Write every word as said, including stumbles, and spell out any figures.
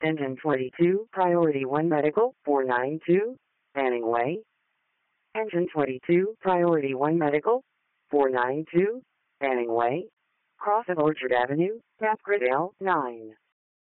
Engine twenty-two, Priority one Medical, four nine two, Banning Way. Engine twenty-two, Priority one Medical, four nine two, Banning Way. Cross of Orchard Avenue, Tapgridale, nine.